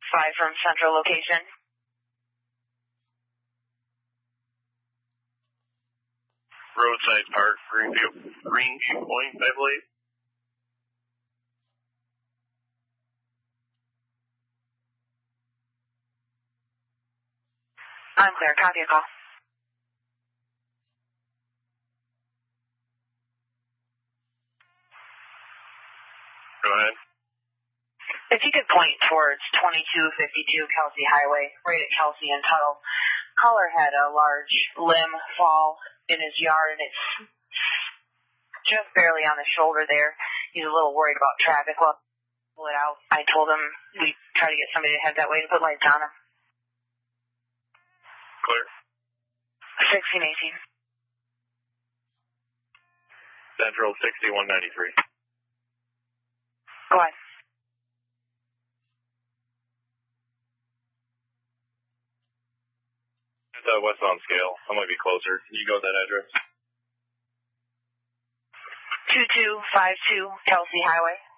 from central location. Roadside Park, Greenview Point, I believe. I'm clear. Copy a call. Go ahead. If you could point towards 2252 Kelsey Highway, right at Kelsey and Tuttle. Caller had a large limb fall in his yard, and it's just barely on the shoulder there. He's a little worried about traffic. Well, pull it out. I told him we'd try to get somebody to head that way to put lights on him. Clear. 1618. Central 6193. Go ahead. It's westbound scale. I might be closer. Can you go to that address? 2252 Kelsey Highway.